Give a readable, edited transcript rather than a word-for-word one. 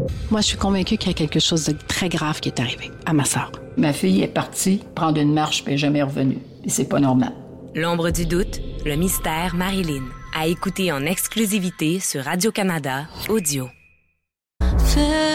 Moi, je suis convaincue qu'il y a quelque chose de très grave qui est arrivé à ma sœur. Ma fille est partie prendre une marche puis elle n'est jamais revenue. Et c'est pas normal. L'ombre du doute, le mystère Marilyn. À écouter en exclusivité sur Radio-Canada Audio.